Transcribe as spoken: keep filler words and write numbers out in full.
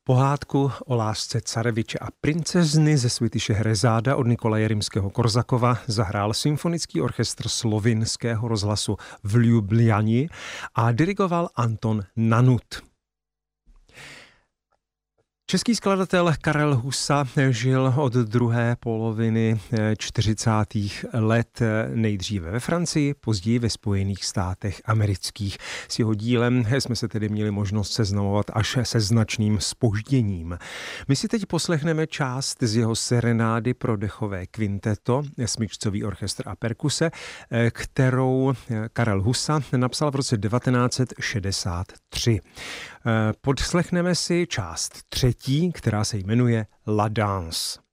Pohádku o lásce careviče a princezny ze suity Šehrezáda od Nikolaje Rimského-Korsakova zahrál symfonický orchestr Slovinského rozhlasu v Ljubljani a dirigoval Anton Nanut. Český skladatel Karel Husa žil od druhé poloviny čtyřicátých let nejdříve ve Francii, později ve Spojených státech amerických. S jeho dílem jsme se tedy měli možnost seznamovat až se značným zpožděním. My si teď poslechneme část z jeho serenády pro dechové kvinteto, smyčcový orchestr a perkuse, kterou Karel Husa napsal v roce devatenáct set šedesát tři. Podslechneme si část třetí, která se jmenuje La Danse.